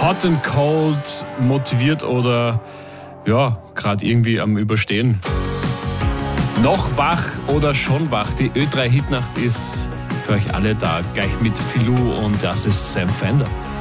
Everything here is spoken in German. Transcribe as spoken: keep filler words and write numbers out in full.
Hot and cold, motiviert oder ja, gerade irgendwie am Überstehen. Noch wach oder schon wach? Die Ö drei Hitnacht ist für euch alle da, gleich mit Filou und das ist Sam Fender.